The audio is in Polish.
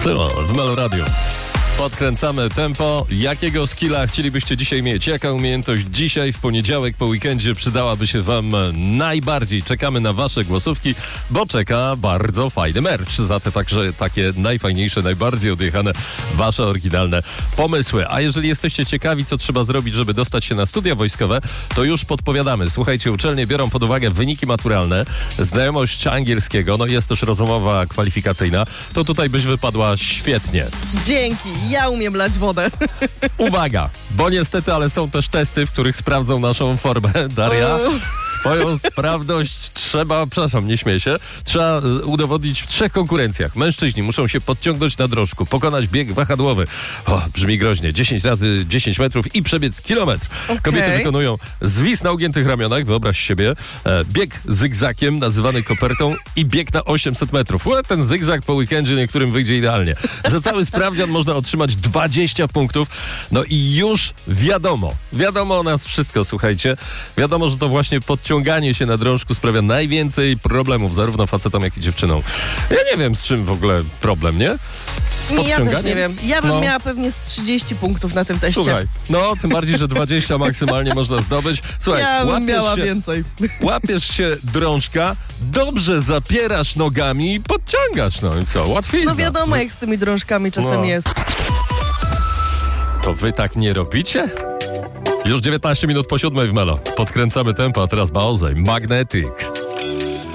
Sylo w Melo Radio. Podkręcamy tempo. Jakiego skilla chcielibyście dzisiaj mieć? Jaka umiejętność dzisiaj w poniedziałek po weekendzie przydałaby się wam najbardziej? Czekamy na wasze głosówki, bo czeka bardzo fajny merch. Za te także takie najfajniejsze, najbardziej odjechane wasze oryginalne pomysły. A jeżeli jesteście ciekawi, co trzeba zrobić, żeby dostać się na studia wojskowe, to już podpowiadamy. Słuchajcie, uczelnie biorą pod uwagę wyniki maturalne, znajomość angielskiego, no jest też rozmowa kwalifikacyjna. To tutaj byś wypadła świetnie. Dzięki, ja umiem lać wodę. Uwaga, bo niestety, ale są też testy, w których sprawdzą naszą formę. Daria, swoją sprawność nie śmiej się, trzeba udowodnić w 3 konkurencjach. Mężczyźni muszą się podciągnąć na drążku, pokonać bieg wahadłowy. Brzmi groźnie. 10 razy 10 metrów i przebiec kilometr. Okay. Kobiety wykonują zwis na ugiętych ramionach, wyobraź sobie, bieg zygzakiem, nazywany kopertą i bieg na 800 metrów. Ten zygzak po weekendzie niektórym wyjdzie idealnie. Za cały sprawdzian można otrzymać 20 punktów. No i już wiadomo o nas wszystko, słuchajcie. Wiadomo, że to właśnie podciąganie się na drążku sprawia najwięcej problemów, zarówno facetom, jak i dziewczynom. Ja nie wiem, z czym w ogóle problem, nie? Ja też nie wiem. Ja bym miała pewnie z 30 punktów na tym teście. Słuchaj, tym bardziej, że 20 maksymalnie można zdobyć. Słuchaj, ja bym miała więcej. Łapiesz się drążka, dobrze zapierasz nogami i podciągasz. No i co? Łatwizna. No wiadomo, jak z tymi drążkami czasem jest. To wy tak nie robicie? Już 19 minut po 7 w Melo. Podkręcamy tempo, a teraz Baozej, Magnetic.